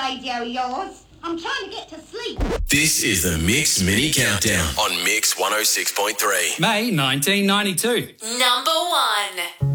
radio of yours. I'm trying to get to sleep. This is the Mix Mini Countdown on Mix 106.3. May 1992. Number 1.